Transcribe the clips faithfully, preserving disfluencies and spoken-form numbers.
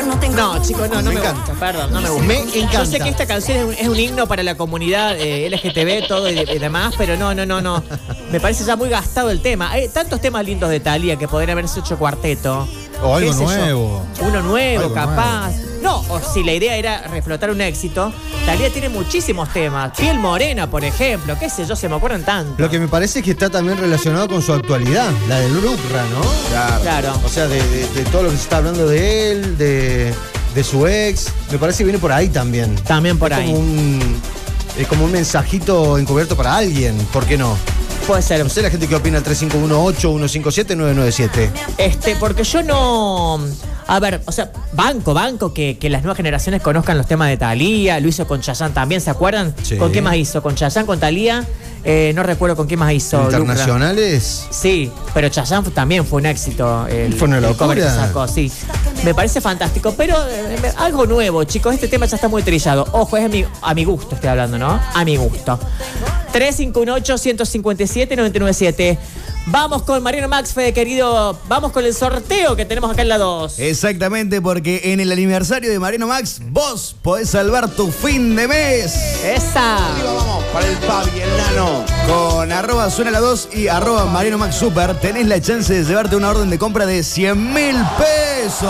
No, chicos, no, no me, me encanta. Gusta, perdón, no me gusta. Me encanta. Yo sé que esta canción es un, es un himno para la comunidad eh, L G T B, todo y, y demás, pero no, no, no, no. Me parece ya muy gastado el tema. Hay tantos temas lindos de Thalía que podrían haberse hecho cuarteto. O algo nuevo. Yo? Uno nuevo, algo capaz. Nuevo. No, o si la idea era reflotar un éxito, Thalía tiene muchísimos temas. Piel Morena, por ejemplo, qué sé yo, se me acuerdan tanto. Lo que me parece es que está también relacionado con su actualidad, la del Lucra, ¿no? Claro. claro. O sea, de, de, de todo lo que se está hablando de él, de, de su ex. Me parece que viene por ahí también. También por es ahí. Como un, es como un mensajito encubierto para alguien, ¿por qué no? Puede ser. No sé la gente que opina al tres cinco uno ocho, uno cinco siete, nueve nueve siete. Este, porque yo no... A ver, o sea, banco, banco, que, que las nuevas generaciones conozcan los temas de Thalía. Lo hizo con Chayanne también, ¿se acuerdan? Sí. ¿Con qué más hizo? Con Chayanne, con Thalía. Eh, no recuerdo con qué más hizo. ¿Internacionales? Lucra. Sí, pero Chayanne también fue un éxito. El, fue una el cover que locura. sacó, sí. Me parece fantástico, pero eh, algo nuevo, chicos. Este tema ya está muy trillado. Ojo, es a mi, a mi gusto estoy hablando, ¿no? A mi gusto. tres cinco uno ocho, uno cinco siete, nueve nueve siete. Vamos con Mariano Max, Fede querido. Vamos con el sorteo que tenemos acá en la dos. Exactamente, porque en el aniversario de Mariano Max, vos podés salvar tu fin de mes. ¡Esa! Arriba vamos, para el Fabi, el nano. Con arroba suena la dos y arroba Mariano Max Super, tenés la chance de llevarte una orden de compra de cien mil pesos.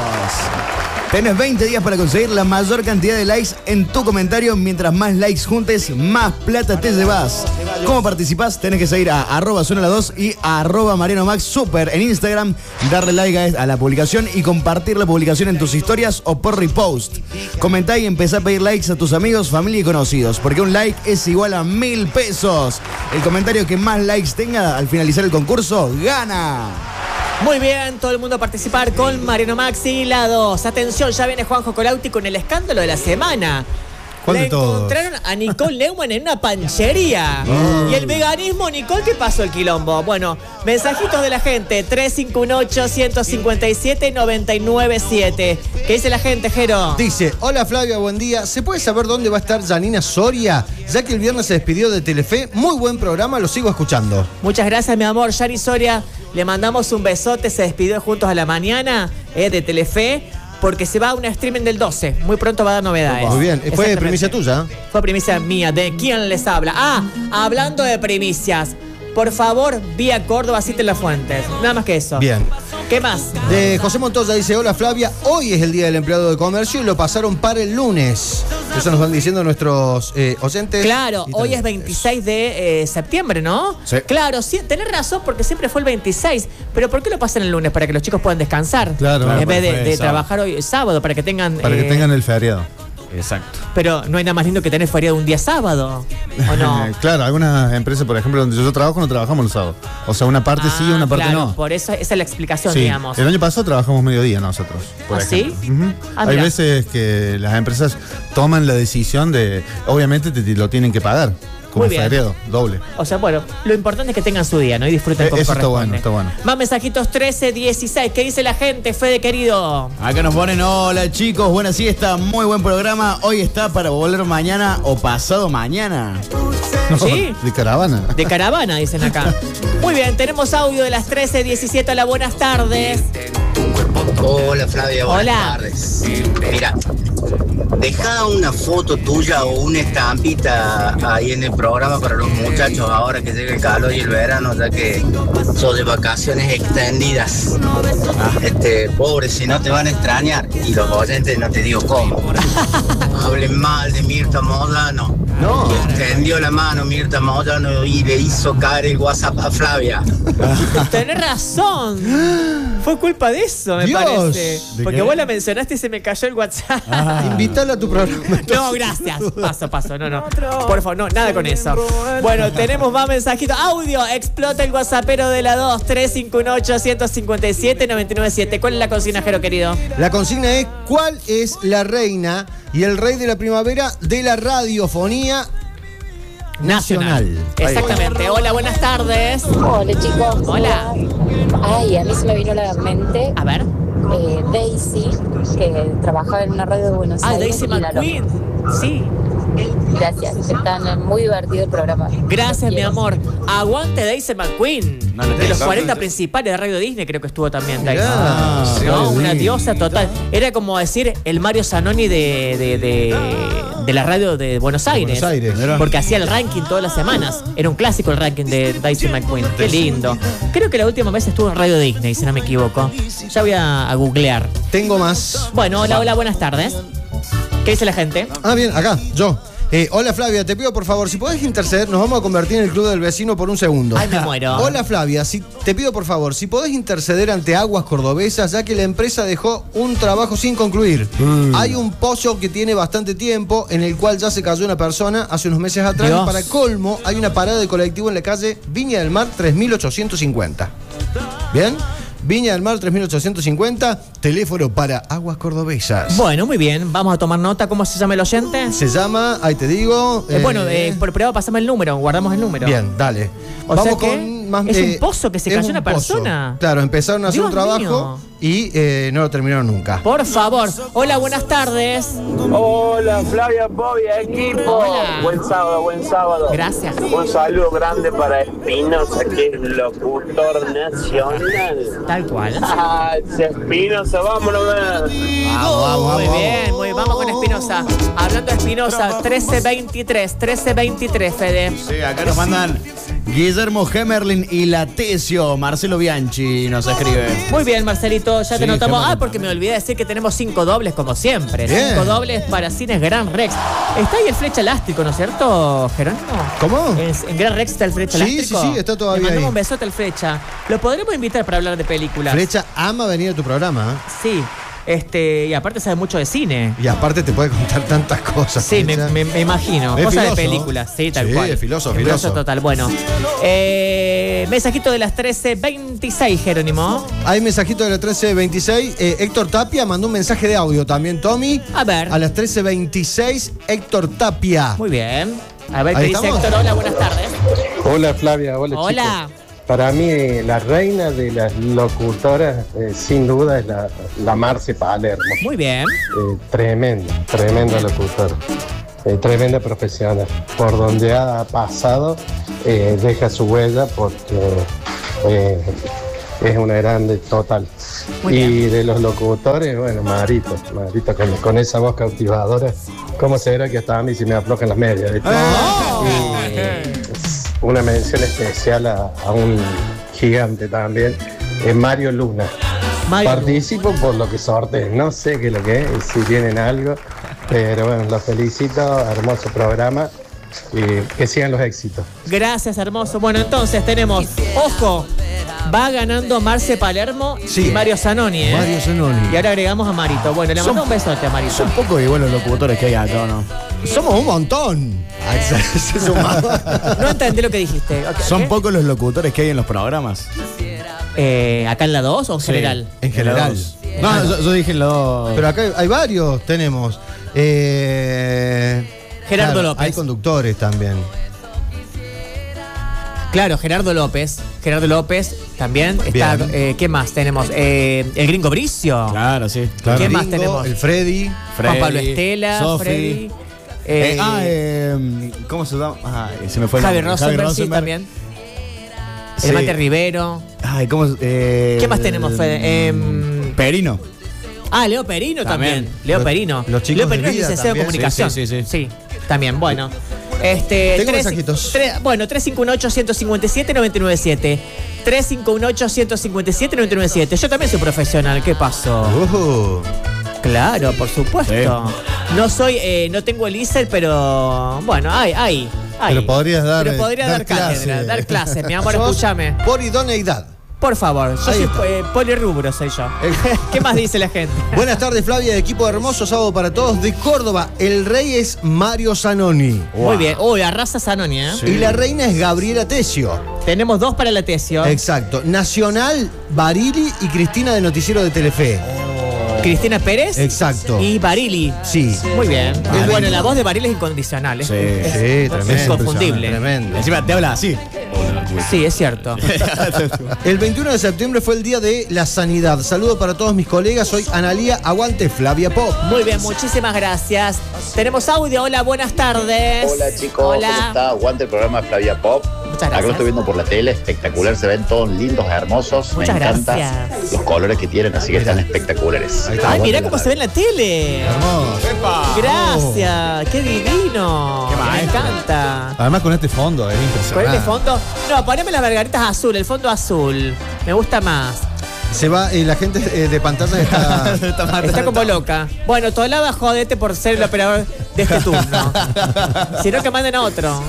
Tenés veinte días para conseguir la mayor cantidad de likes en tu comentario. Mientras más likes juntes, más plata te llevas. ¿Cómo participás? Tenés que seguir a arroba suena la dos y a arroba Mariano Max Super en Instagram, darle like a la publicación y compartir la publicación en tus historias o por repost. Comentá y empezá a pedir likes a tus amigos, familia y conocidos, porque un like es igual a mil pesos. El comentario que más likes tenga al finalizar el concurso, gana. Muy bien, todo el mundo a participar con Mariano Max y la dos. Atención, ya viene Juanjo Colauti con el escándalo de la semana. ¿Cuál de todos? Encontraron a Nicole Neumann en una panchería. Oh. Y el veganismo, Nicole, ¿qué pasó el quilombo? Bueno, mensajitos de la gente, tres cinco uno ocho, uno cinco siete, nueve nueve siete. ¿Qué dice la gente, Jero? Dice, hola Flavia, buen día. ¿Se puede saber dónde va a estar Janina Soria? Ya que el viernes se despidió de Telefe. Muy buen programa, lo sigo escuchando. Muchas gracias, mi amor. Yani Soria, le mandamos un besote. Se despidió Juntos a la Mañana eh, de Telefe. Porque se va a un streaming del doce. Muy pronto va a dar novedades. Muy bien. ¿Fue primicia tuya? Fue primicia mía. ¿De quién les habla? Ah, hablando de primicias. Por favor, vía Córdoba, Cite Las Fuentes. Nada más que eso. Bien. ¿Qué más? De José Montoya dice, hola Flavia, hoy es el Día del Empleado de Comercio y lo pasaron para el lunes. Eso nos van diciendo nuestros eh, oyentes. Claro, hoy es veintiséis de eh, septiembre, ¿no? Sí. Claro, sí, tenés razón porque siempre fue el veintiséis. Pero ¿por qué lo pasan el lunes? Para que los chicos puedan descansar. Claro. En vez de, de sábado. trabajar hoy sábado, para que tengan... Para eh, que tengan el feriado. Exacto. Pero no hay nada más lindo que tener feriado un día sábado, ¿o no? Claro, algunas empresas, por ejemplo, donde yo trabajo, no trabajamos los sábados. O sea, una parte ah, sí, una parte claro, no. Por eso esa es la explicación, Sí. digamos. El año pasado trabajamos mediodía nosotros, por ¿Ah, ejemplo. sí? Uh-huh. Ah, Hay mira. veces que las empresas toman la decisión de, obviamente te, te lo tienen que pagar, como Muy bien. feriado, doble. O sea, bueno, lo importante es que tengan su día, ¿no? Y disfruten Eh, como eso está corresponde. bueno, está bueno. Más mensajitos trece dieciséis. ¿Qué dice la gente, Fede querido? Acá nos ponen, hola chicos, buena siesta, muy buen programa. Hoy está para volver mañana o pasado mañana. No, ¿Sí? de caravana. De caravana, dicen acá. Muy bien, tenemos audio de las trece diecisiete. Hola, buenas tardes. Hola Flavia, buenas Hola. tardes. Mira, deja una foto tuya o una estampita ahí en el programa para los muchachos ahora que llega el calor y el verano, ya que son de vacaciones extendidas. Este, pobre, si no te van a extrañar. Y los oyentes no te digo cómo. Hablen mal de Mirta Moyano. No. Extendió la mano Mirta Moyano y le hizo caer el WhatsApp a Flavia. Tenés razón. Fue culpa de eso, me Dios. parece. ¿De Porque qué? vos la mencionaste y se me cayó el WhatsApp. Ah. Invítala a tu programa. No, gracias. Paso, paso. No, no. Por favor, no, nada con eso. Bueno, tenemos más mensajitos. Audio. Explota el WhatsAppero de la dos. tres cinco uno ocho, uno cinco siete, nueve nueve siete. ¿Cuál es la consigna, Jero, querido? La consigna es, ¿cuál es la reina y el rey de la primavera de la radiofonía nacional? Exactamente. Hola, buenas tardes. Hola chicos. Hola. Ay, a mí se me vino a la mente A ver. eh, Daisy, que trabajaba en una radio de Buenos Ah, Aires. Daisy y la McQueen. Sí. Gracias, están muy divertido el programa. Gracias, Los mi quiero. amor. Aguante Daisy McQueen. No, no de te los digo. cuarenta principales de Radio Disney creo que estuvo también Daisy. Mirá, No, Radio una Disney. diosa total. Era como decir el Mario Zanoni de, de, de, de la radio de Buenos Aires. Buenos Aires. Porque hacía el ranking todas las semanas. Era un clásico el ranking de Daisy McQueen. Qué lindo. Creo que la última vez estuvo en Radio Disney, si no me equivoco. Ya voy a, a googlear. Tengo más. Bueno, hola, hola, buenas tardes. ¿Qué dice la gente? Ah, bien, acá, yo. Eh, hola Flavia, te pido por favor, si podés interceder, nos vamos a convertir en el club del vecino por un segundo. Ay, me muero. Hola Flavia, si, te pido por favor, si podés interceder ante Aguas Cordobesas, ya que la empresa dejó un trabajo sin concluir. Mm. Hay un pozo que tiene bastante tiempo, en el cual ya se cayó una persona hace unos meses atrás. Dios. Y para colmo, hay una parada de colectivo en la calle Viña del Mar tres mil ochocientos cincuenta. ¿Bien? Viña del Mar tres mil ochocientos cincuenta, teléfono para Aguas Cordobesas. Bueno, muy bien. Vamos a tomar nota. ¿Cómo se llama el oyente? Se llama, ahí te digo. Eh, bueno, eh, eh, por prueba pasame el número, guardamos el número. Bien, dale. O sea que es un pozo que se es cayó un una pozo. persona. Claro, empezaron a hacer Dios un trabajo mío. y eh, no lo terminaron nunca. Por favor. Hola, buenas tardes. Hola, Flavia, Bobby, equipo. Hola. Buen sábado, buen sábado. Gracias. Un saludo grande para Espinosa, que es locutor nacional. Tal cual. Ah, Espinosa, vámonos. Vamos, muy bien, muy bien. Vamos con Espinosa. Hablando de Espinosa, trece veintitrés, trece veintitrés, Fede. Sí, acá nos mandan Guillermo Hemerlin y Latesio. Marcelo Bianchi nos escribe. Muy bien, Marcelito, ya te Sí, notamos. Gemma Ah, porque me olvidé de decir que tenemos cinco dobles como siempre. Bien. Cinco dobles para Cines Gran Rex. Está ahí el Flecha Elástico, ¿no es cierto, Jerónimo? ¿Cómo? En, en Gran Rex está el Flecha Sí, Elástico. sí, sí, está todavía Le mandamos ahí. un besote al Flecha. Lo podremos invitar para hablar de películas. Flecha ama venir a tu programa. ¿eh? Sí. Este, y aparte sabe mucho de cine. Y aparte te puede contar tantas cosas. Sí, me, Flecha. me- me imagino. Es Cosas de filoso. películas, sí, tal Sí, cual. es filoso, Es filoso. total. Bueno, eh, mensajito de las trece veintiséis, Jerónimo. Hay mensajito de la trece veintiséis. Eh, Héctor Tapia mandó un mensaje de audio también, Tommy. A ver. A las trece veintiséis, Héctor Tapia. Muy bien. A ver qué Ahí dice estamos. Héctor. Hola, buenas tardes. Hola Flavia, hola, Hola. chicos. Para mí eh, la reina de las locutoras eh, sin duda es la, la Marce Palermo. Muy bien. Eh, tremenda, tremenda locutora. Eh, tremenda profesional. Por donde ha pasado eh, deja su huella porque eh, es una grande total. Muy y bien. de los locutores, bueno, Marito, Marito con, con esa voz cautivadora, ¿cómo será que hasta a mí se me aflojan las medias? ¿viste? Y una mención especial a, a un gigante también, eh, Mario Luna. Mario. Participo por lo que sorteen, no sé qué es lo que es, si tienen algo, pero bueno, los felicito, hermoso programa y que sigan los éxitos. Gracias, hermoso. Bueno, entonces tenemos, ojo, va ganando Marce Palermo Sí. y Mario Zanoni, ¿eh? Mario Zanoni. Y ahora agregamos a Marito. Bueno, le Son- mando un besote a Marito. Son pocos igual los locutores que hay acá, ¿o no? Somos un montón. Ah, se- se sumaba. No entendí lo que dijiste. Ok, Son ¿qué? pocos los locutores que hay en los programas. Eh, ¿Acá en la dos o en general? En general. No, yo, yo dije los. Pero acá hay varios, tenemos. Eh, Gerardo claro, López. Hay conductores también. Claro, Gerardo López. Gerardo López también. Está, Bien. eh, ¿Qué más tenemos? Eh, el Gringo Bricio. Claro, sí. Claro. ¿Quién más Ringo, tenemos? El Freddy. Juan Pablo Freddy, Estela, Sofi. Freddy. Eh, eh, ah, eh, ¿cómo se llama? Ay, se me fue el Javi nombre. Rosenberg, sí, Rosenberg. también. Sí. El Mate Rivero. Ay, ¿cómo? Eh, ¿Qué más tenemos, Fede? Em, Perino. Ah, Leo Perino también. También. Leo Los- Perino. los chicos Leo de Perino es vida licenciado de también. comunicación. Sí, sí, sí, Sí, también. Bueno. Este, Tengo tres- mensajitos. tres- bueno, tres cinco uno ocho, uno cinco siete, nueve nueve siete. tres cinco uno ocho, uno cinco siete, nueve nueve siete. Yo también soy profesional. ¿Qué pasó? Uh, Claro, por supuesto. No soy, eh, no tengo el I S E R, pero bueno, hay, hay. hay. Pero podrías dar, Pero eh, podría dar, dar cátedra, clase. dar clase. Mi amor, sos escúchame. Por idoneidad. Por favor, yo Ahí soy está. eh, polirrubro, soy yo. ¿Qué más dice la gente? Buenas tardes, Flavia, equipo hermoso sábado para todos de Córdoba. El rey es Mario Zanoni. Muy bien. Uy, arrasa Zanoni, ¿eh? Y la reina es Gabriela Tesio. Tenemos dos para la tesio. Exacto. Nacional, Barili y Cristina de Noticiero de Telefe. Cristina Pérez. Exacto. Y Barili. Sí. Muy bien. Es bueno, la voz de Barili es incondicional. Es, Sí, es- sí, es tremendo, inconfundible. Tremendo. Encima te habla así. Netflix. Sí, es cierto. El veintiuno de septiembre fue el día de la sanidad. Saludo para todos mis colegas. Soy Analía Aguante Flavia Pop. Muy bien, muchísimas gracias. Tenemos audio. Hola, buenas tardes. Hola chicos, Hola. ¿cómo está? Aguante el programa de Flavia Pop. Muchas Acá lo gracias. estoy viendo por la tele, espectacular, se ven todos lindos, hermosos. Muchas Me encanta gracias. los colores que tienen, así que están espectaculares. Ahí está. Ay, mirá Aguante cómo la se ve en la tele. Hermoso. Gracias, qué divino. Qué Me maestro. encanta. Además con este fondo es Con impresionante. este fondo. No, poneme las margaritas azul, el fondo azul. Me gusta más. Se va, eh, la gente eh, de pantalla está. Está como loca. Bueno, Tolaba, jodete por ser el operador de este turno. Si no, que manden a otro.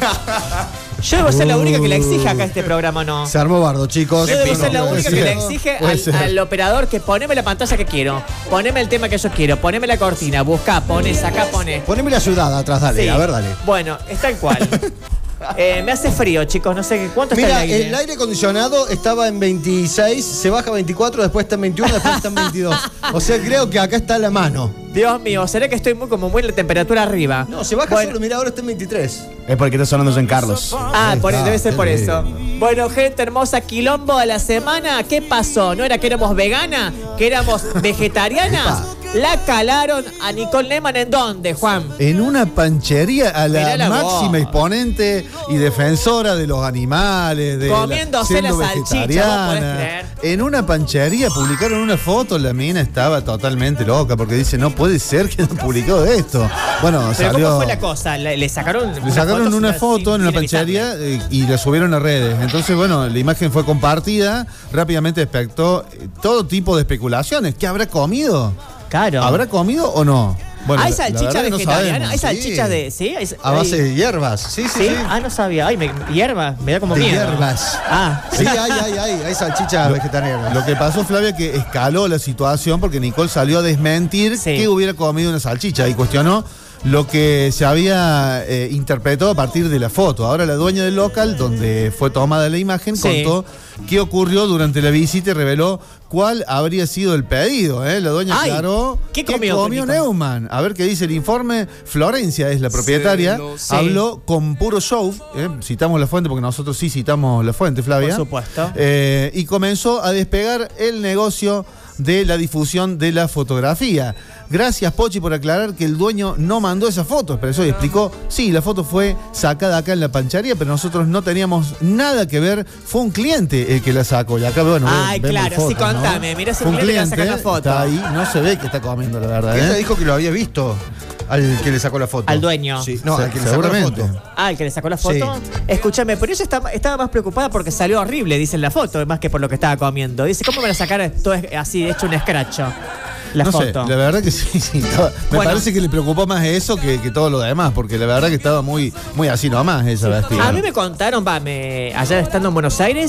Yo debo ser la única que le exige acá este programa, ¿no? Se armó bardo, chicos. Yo debo ser la No, única sí. que le exige Puede al, ser. al operador que poneme la pantalla que quiero, poneme el tema que yo quiero, poneme la cortina, busca, pones acá, pone. Poneme la ayudada atrás, dale. Sí. A ver, dale. Bueno, es tal cual. Eh, me hace frío, chicos, no sé cuánto está Mira, el aire. el aire acondicionado estaba en veintiséis, se baja a veinticuatro, después está en veintiuno, después está en veintidós. O sea, creo que acá está la mano. Dios mío, ¿será que estoy muy como muy en la temperatura arriba? No, se baja Bueno. solo, mira, ahora está en veintitrés. Es porque está sonando San Carlos. Ah, Ahí por- está, debe ser qué por lindo. eso. Bueno, gente hermosa, quilombo de la semana. ¿Qué pasó? ¿No era que éramos vegana? ¿Que éramos vegetarianas? La calaron a Nicole Neumann ¿en dónde, Juan? En una panchería a la, Mirá la máxima voz. exponente y defensora de los animales, de Comiéndose siendo la salchicha, vegetariana. ¿vos podés creer? En una panchería publicaron una foto, la mina estaba totalmente loca porque dice, no puede ser que hayan publicado esto. Bueno, Pero salió... ¿cómo fue la cosa? ¿Le, le sacaron Le sacaron una foto en una panchería panchería eh, y la subieron a redes. Entonces, bueno, la imagen fue compartida. Rápidamente despertó eh, todo tipo de especulaciones. ¿Qué habrá comido? Claro. ¿Habrá comido o no? Bueno, ¿Hay la- la salchicha verdad que no vegetariana? sabemos. ¿Hay salchichas Sí. de...? ¿Sí? ¿Hay- A base hay- de hierbas. Sí, sí, ¿Sí? sí. Ah, no sabía. Ay, me, hierba. Me da como De miedo. hierbas. Ah. Sí, hay, hay, hay. Hay salchichas vegetarianas. Lo que pasó, Flavia, que escaló la situación porque Nicole salió a desmentir Sí. que hubiera comido una salchicha y cuestionó lo que se había eh, interpretado a partir de la foto. Ahora la dueña del local, donde fue tomada la imagen, Sí. contó qué ocurrió durante la visita y reveló cuál habría sido el pedido. ¿eh? La dueña Ay, aclaró ¿qué que comió, Nicole? Neumann. A ver qué dice el informe. Florencia es la propietaria. Sí. Habló con Puro Show. ¿eh? Citamos la fuente porque nosotros sí citamos la fuente, Flavia. Por supuesto. Eh, y comenzó a despegar el negocio de la difusión de la fotografía. Gracias, Pochi, por aclarar que el dueño no mandó esa foto. Expresó y explicó, sí, la foto fue sacada acá en la panchería, pero nosotros no teníamos nada que ver. Fue un cliente el que la sacó. Y acá, bueno, Ay, vemos claro, fotos, sí, contame. ¿no? Mirá ese Fue un cliente que va a sacar la foto. Está ahí, no se ve que está comiendo, la verdad. Ella ¿eh? dijo que lo había visto al que le sacó la foto. Al dueño. Sí, no, Se- al que le sacó la seguramente. foto. Ah, el que le sacó la foto. Escúchame, pero ella está- estaba más preocupada porque salió horrible, dice en la foto, más que por lo que estaba comiendo. Dice, ¿cómo me la sacar todo es- así, hecho un escracho? La no foto. sé, la verdad que sí, sí, estaba- me Bueno. parece que le preocupó más eso que, que todo lo demás, porque la verdad que estaba muy, muy así nomás esa vestida. A mí me contaron, va, me, allá estando en Buenos Aires,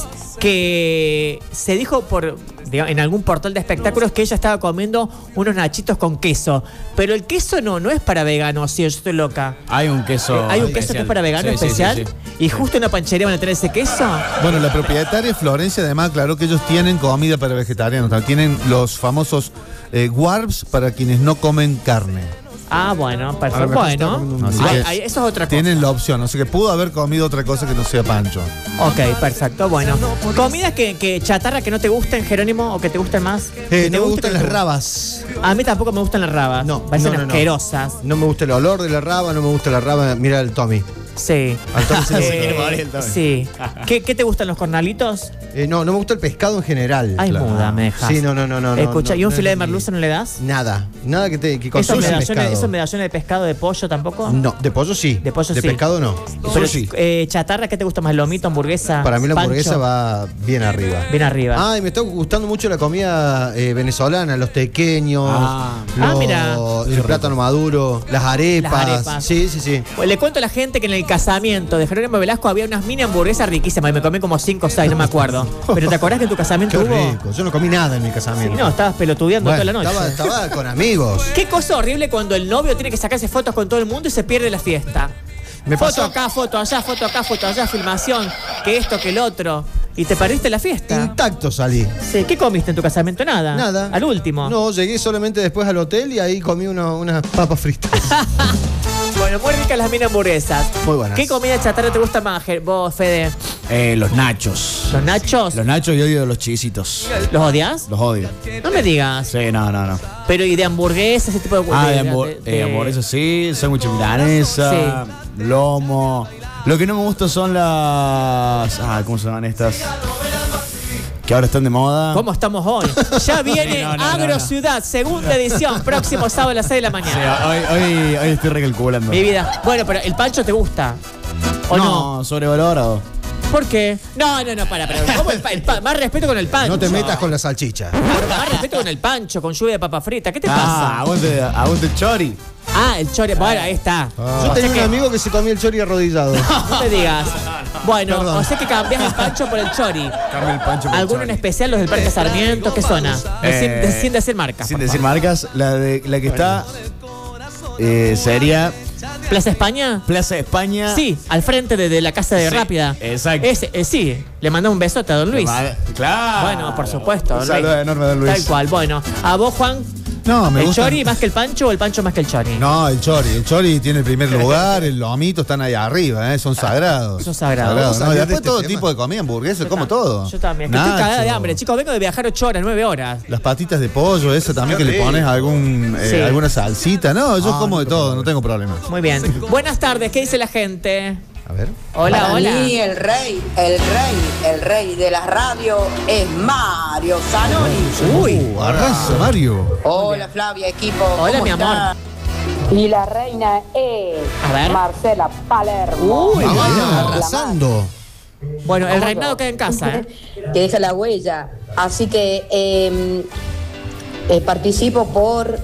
que se dijo por digamos, en algún portal de espectáculos que ella estaba comiendo unos nachitos con queso. Pero el queso no, no es para veganos, sí, yo estoy loca. Hay un queso. Eh, Hay un queso que es para vegano Sí, sí, especial. sí, sí. Y justo en la panchería van a tener ese queso. Bueno, la propietaria Florencia además aclaró que ellos tienen comida para vegetarianos, también tienen los famosos eh, Warbs para quienes no comen carne. Ah, bueno, A lo perfecto. mejor está Bueno, comiendo un Así Ay, que ay, eso es otra cosa. tienen la opción, así que pudo haber comido otra cosa que no sea pancho. Ok, perfecto, bueno. ¿Comidas que, que chatarra que no te gusten, Jerónimo, o que te gusten más? Eh, Que te no me guste, gustan que las te- rabas. A mí tampoco me gustan las rabas. No, Parecen no, no, no. asquerosas. No me gusta el olor de la raba, no me gusta la raba. Mira el Tommy. Sí. Al Tommy se le Eh, quiere morir el Tommy. sí. ¿Qué, ¿Qué te gustan los cornalitos? Eh, no, no me gusta el pescado en general. Ay, Claro. muda, me dejas. Sí, no, no, no, no. Escucha, no, ¿y un no, filete de no, merluza no le das? Nada. Nada que te que ¿Esos consuma medallones, pescado. ¿Esos medallones de pescado de pollo tampoco? No, de pollo sí. De pollo sí. pescado no. Pero, sí. eh, chatarra, ¿qué te gusta más? ¿Lomito, hamburguesa? Para mí la pancho? hamburguesa va bien arriba. Bien arriba. Ah, y me está gustando mucho la comida eh, venezolana, los tequeños, Ah. los- Ah, mira. el plátano maduro, las arepas. Las arepas. Sí, sí, sí. Pues le cuento a la gente que en el casamiento de Jerónimo Velasco había unas mini hamburguesas riquísimas y me comí como cinco o seis, no me acuerdo. Pero ¿te acordás que en tu casamiento Qué hubo? rico. Yo no comí nada en mi Sí, casamiento. no, estabas pelotudeando Bueno, toda la noche. estaba, estaba con amigos. Qué cosa horrible cuando el novio tiene que sacarse fotos con todo el mundo y se pierde la fiesta. Me foto pasó- acá, foto allá, foto acá, foto allá, filmación, que esto, que el otro. Y te perdiste la fiesta. Intacto salí. Sí, ¿qué comiste en tu casamiento? Nada. Nada. Al último. No, llegué solamente después al hotel y ahí comí uno- unas papas fritas. Bueno, muy ricas las mini hamburguesas. Muy buenas. ¿Qué comida chatarra te gusta más, Ger- vos, Fede? Eh, los nachos. ¿Los nachos? Los nachos y odio los chisitos. ¿Los odias? Los odio. No me digas. Sí, no, no, no. Pero ¿y de hamburguesa, ese tipo de Ah, de, de, hambur de- de- eh, hamburguesa sí, sándwich milanesa, lomo. Lo que no me gusta son las... Ah, ¿cómo se llaman estas? Que ahora están de moda. ¿Cómo estamos hoy? Ya viene Sí, no, no, Agro no, no. Ciudad, segunda edición, próximo sábado a las seis de la Sí, mañana. hoy, hoy, hoy estoy recalculando. Mi vida. Bueno, pero ¿el pancho te gusta? ¿O no? no, sobrevalorado. ¿Por qué? No, no, no, para, para. ¿Cómo el pa- el pa- más respeto con el pancho. No te metas con la salchicha. Pero más respeto con el pancho, con lluvia de papa frita. ¿Qué te Ah, pasa? aguante, aguante el chori. Ah, el chore. Bueno, ahí está. Yo O sea tenía un que- amigo que se comía el chori arrodillado. No te digas. Bueno, Perdón. o sea que cambias el pancho por el chori. Cambia el pancho por el ¿Alguno en chori. especial, los del Parque Sarmiento? ¿Qué zona? Eh, sin, de- sin decir marcas. Sin por decir favor. marcas, la, de, la que está eh, sería ¿Plaza España? Plaza España. Sí, al frente de, de la casa de Sí, Rápida. exacto. Ese, eh, sí, le mandó un besote a don Luis. Claro. Bueno, por supuesto. Un don saludo Luis. enorme a don Luis. Tal cual. Bueno, ¿a vos, Juan? No, me ¿El gusta. chori más que el pancho o el pancho más que el chori? No, el chori. El chori tiene el primer lugar, el lomito están ahí arriba, ¿eh? Son sagrados. Son sagrados. Sagrados, Vamos a ¿no? Y salir de después este todo tema. tipo de comida, hamburguesa, como todo. Yo también. Que estoy cagada de Nacho, hambre. Chicos, vengo de viajar ocho horas, nueve horas. Las patitas de pollo, esa también que le pones algún, eh, Sí. alguna salsita. No, yo Ah, como de no, todo, no tengo problema. Muy bien. Buenas tardes, ¿qué dice la gente? A ver. Hola, Para hola. mí el rey, el rey, el rey de la radio es Mario Zanoni. Uy. Uh, arrasa, Mario. Hola Flavia, equipo. Hola, ¿cómo mi amor. están? Y la reina es A ver. Marcela Palermo. Uy, Vamos, bueno. arrasando. Bueno, el reinado queda en casa, ¿eh? Que deja la huella. Así que eh, eh, participo por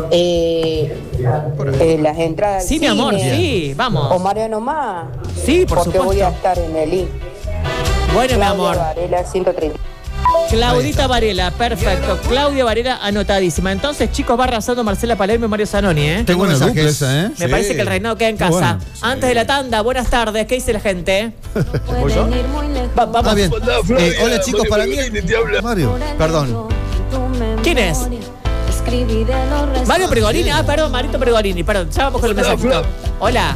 eh, eh, las entradas. al Sí, mi amor, cine. sí, O vamos. Mariano más. Sí, por porque voy a supuesto. estar en el I. Bueno, mi Claudia amor. Varela, ciento treinta. Claudita Varela, perfecto. Claudia Varela, anotadísima. Entonces, chicos, va arrasando Marcela Palermo y Mario Zanoni, ¿eh? Tengo buena mensajes. dupla esa, ¿eh? Me Sí. parece que el reinado queda en casa. Bueno. Antes de la tanda, buenas tardes. ¿Qué dice la gente? Va- vamos. Ah, bien. Eh, hola chicos, para mí. Mario. Perdón. ¿Quién es? Mario Pergolini. Ah, perdón, Marito Pergolini. Perdón, ya vamos con el mensajito. Hola.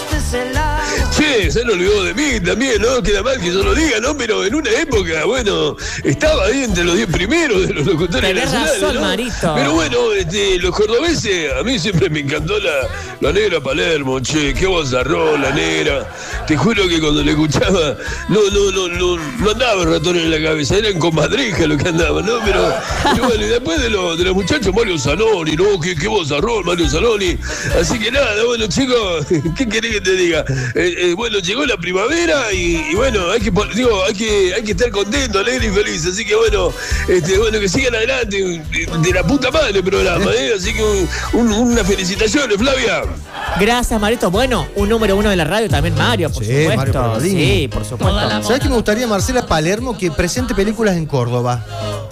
Sí, se lo olvidó de mí también, ¿no? Queda mal que yo lo diga, ¿no? Pero en una época, bueno, estaba ahí entre los diez primeros de los locutores Tenés nacionales, razón, ¿no? Marito. Pero bueno, este, los cordobeses, a mí siempre me encantó la, la negra Palermo, che, qué vozarrón, la negra. Te juro que cuando le escuchaba, no, no, no, no, no andaba el ratón en la cabeza, eran comadrejas lo que andaban, ¿no? Pero, pero bueno, y después de, lo, de los muchachos, Mario Zanoni, ¿no? Qué, qué vozarrón, Mario Zanoni. Así que nada, bueno, chicos, ¿qué querés que te diga? Eh, eh, bueno, llegó la primavera y, y bueno, hay que, pon- digo, hay que, hay que estar contento, alegre y feliz. Así que bueno, este, bueno, que sigan adelante, de, de la puta madre el programa, ¿eh? Así que un, un, unas felicitaciones, Flavia. Gracias, Marito. Bueno, un número uno de la radio también, Mario, por Sí, Mario supuesto. Pergolini. Sí, por supuesto. ¿Sabes qué me gustaría, Marcela Palermo, que presente películas en Córdoba?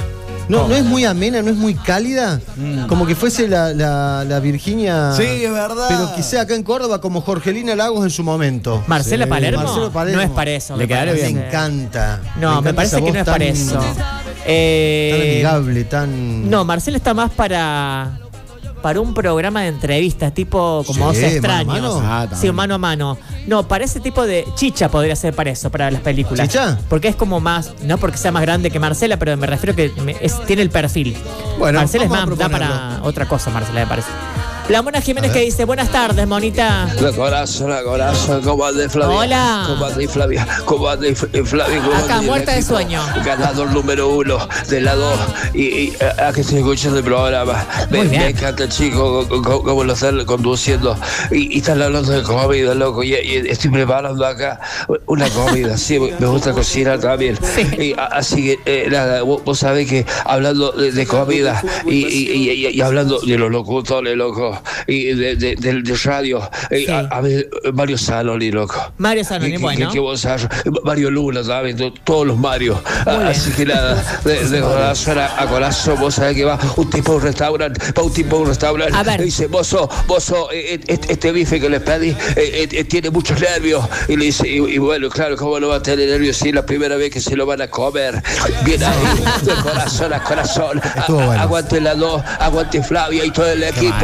No, no es muy amena, no es muy cálida. Como que fuese la, la, la Virginia. Sí, es verdad. Pero quizá acá en Córdoba como Jorgelina Lagos en su momento. Marcela Sí. Palermo, Marcelo Palermo. no es para eso. Le me quedaría parece. Me encanta. No, me, encanta parece esa que voz no es tan- para eso. Tan Eh, amigable, tan. No, Marcela está más para para un programa de entrevistas, tipo como Sí, Dos Extraños. mano a mano. Ah, sí, también. mano a mano. No, para ese tipo de chicha podría ser para eso, para las películas. ¿Chicha? Porque es como más, no porque sea más grande que Marcela, pero me refiero que me- es- tiene el perfil. Bueno, Marcela es vamos a más, da proponerlo. para otra cosa, Marcela, me parece. La Mona Jiménez A que ver. dice, buenas tardes, monita. La corazón, la corazón, ¿cómo ande Flavia? Hola. ¿Cómo ande Flavia? ¿Cómo ande F- Flavia? ¿Cómo Acá, ande el muerta de equipo? sueño. Ganador número uno de la dos. Y, y a, a que estoy escuchando el programa. Me, Muy bien. me encanta el chico, co- co- cómo lo están conduciendo. Y, y están hablando de comida, loco. Y, y estoy preparando acá una comida. Sí, me gusta cocinar también. Y, a- así que, eh, nada, vos, vos sabés que hablando de, de comida y, y, y- y- y hablando de los locutores, loco. Y de, de, de- de radio. Eh, Sí. a, a ver, Mario Zanoni, loco. Mario Zanoni, Que- que- bueno. que- que vos sabés, Mario Luna, ¿sabes? To- Todos los Marios. Muy bien. Así que nada, de, de corazón a, a corazón, vos sabés que va un tipo a un restaurante, va un tipo a un restaurante, A ver. y dice, vos sos, vos sos, eh, eh, este, este bife que les pedí, eh, eh, eh, tiene muchos nervios. Y le dice, y, y bueno, claro, ¿cómo no va a tener nervios si es la primera vez que se lo van a comer? Bien ahí, de corazón a corazón. A- Estuvo bueno. Aguante la dos, aguante Flavia y todo el equipo. mal. Bien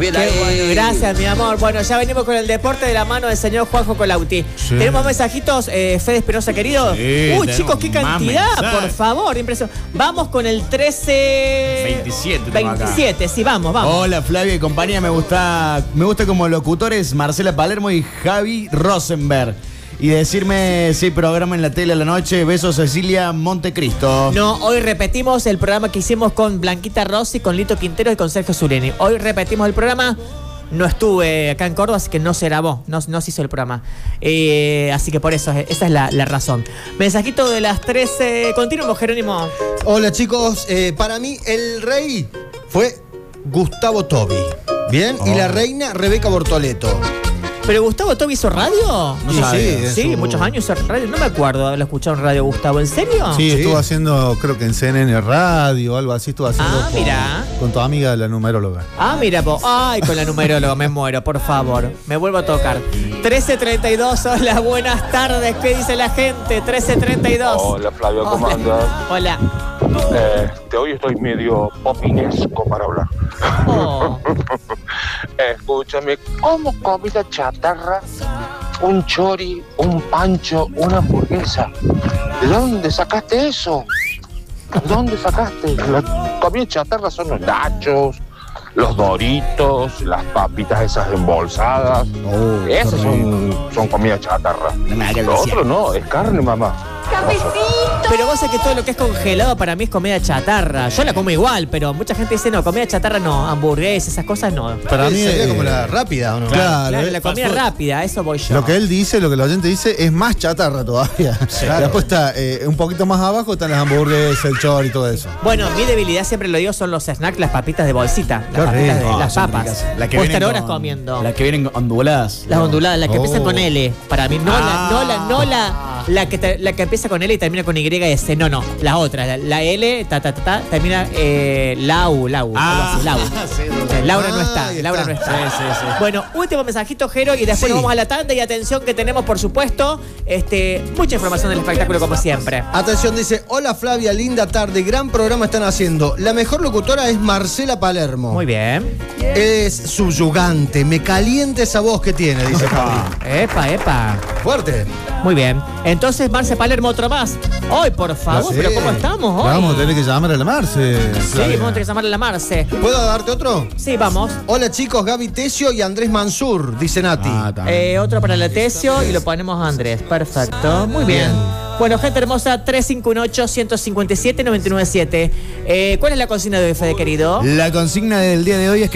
Bien Qué ahí. bueno, gracias, mi amor. Bueno, ya venimos con el deporte de la mano del señor Juanjo Colauti. Sí. Tenemos mensajitos, eh, Fede Espinosa, querido. Sí, Uy, tenemos chicos, qué más cantidad, mensajes. por favor, impresionante. Vamos con el trece... veintisiete tengo acá. veintisiete, sí, vamos, vamos. Hola Flavia y compañía, me gusta, me gusta como locutores Marcela Palermo y Javi Rosenberg. Y decirme si programa en la tele a la noche. Besos Cecilia Montecristo. No, hoy repetimos el programa que hicimos con Blanquita Rossi, con Lito Quintero y con Sergio Zureni. Hoy repetimos el programa. No estuve acá en Córdoba, así que no se grabó, no, no se hizo el programa. Eh, así que por eso, esa es la, la razón. Mensajito de las trece. Continuamos, Jerónimo. Hola chicos, eh, para mí el rey fue Gustavo Tobi. Bien, y la reina Rebeca Bortoleto. ¿Pero Gustavo Tobi hizo radio? No sabía. Sí, Su- muchos años hizo radio. No me acuerdo de haberlo escuchado en radio, Gustavo. ¿En serio? Sí, Sí. estuvo haciendo, creo que en C N N Radio, algo así, estuvo haciendo Ah, con, mira. con tu amiga la numeróloga. Ah, mira, po. Ay, con la numeróloga, me muero, por favor. Me vuelvo a tocar. trece treinta y dos, hola, buenas tardes. ¿Qué dice la gente? trece treinta y dos. Hola Flavio, ¿cómo Hola. andas? Hola. Eh, de hoy estoy medio popinesco para hablar. Oh. Escúchame, ¿cómo comida chatarra? Un chori, un pancho, una hamburguesa. ¿De dónde sacaste eso? ¿De dónde sacaste? La comida chatarra son los nachos, los doritos, las papitas esas embolsadas. Oh, Esas son, son comida chatarra. Nada que Lo decir. otro no, es carne, mamá. Pero vos sabés que todo lo que es congelado para mí es comida chatarra. Yo la como igual, pero mucha gente dice no, comida chatarra no, hamburguesas, esas cosas no. Para mí sería eh, como la rápida, ¿o no? Claro, Claro, eh, la comida fast food. rápida, a eso voy yo. Lo que él dice, lo que el oyente dice, es más chatarra todavía. Claro. Después está eh, un poquito más abajo, están las hamburguesas, el chor y todo eso. Bueno, mi debilidad, siempre lo digo, son los snacks, las papitas de bolsita. Qué Las papitas de rico. las Son papas. ricas. Las que Puedo vienen estar horas con- comiendo. Las que vienen onduladas. Las onduladas, las que Oh. empiezan con L. Para mí, no, Ah. la, no, la, no la, la, que te- la que empieza con L y termina con Y y S. No, no, la otra. La, la L, ta, ta, ta, ta, termina eh, Lau, Lau. Ah. algo así, Lau. Sí, Eh, Laura no Ah, está, ahí Laura está. no está. Sí, sí, sí. Bueno, último mensajito, Jero, y después Sí. nos vamos a la tanda. Y atención que tenemos, por supuesto, este, mucha información del espectáculo, como siempre. Atención, dice, hola Flavia, linda tarde, gran programa están haciendo. La mejor locutora es Marcela Palermo. Muy bien. Es subyugante, me calienta esa voz que tiene, dice Javi. Epa, epa. Fuerte. Muy bien. Entonces, Marce Palermo, otro más. Hoy, por favor, Ya sé. pero ¿cómo estamos hoy? Vamos a tener que llamar a la Marce. Sí, Flavia. vamos a tener que llamarle a la Marce. ¿Puedo darte otro? Sí, vamos. Hola chicos, Gaby Tesio y Andrés Mansur, dice Nati. Ah, también. Eh, otro para la Tesio y lo ponemos a Andrés. Perfecto. Muy bien. Bueno, gente hermosa, tres cinco uno ocho, uno cinco siete, nueve nueve siete. Eh, ¿Cuál es la consigna de hoy, Fede, querido? La consigna del día de hoy es que